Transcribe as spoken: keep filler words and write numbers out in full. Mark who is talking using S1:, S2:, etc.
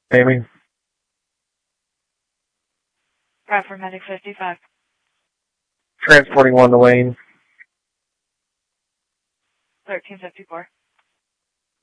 S1: Amy?
S2: Bradford Medic fifty-five.
S1: Transporting one to Lane.
S2: thirteen fifty-four.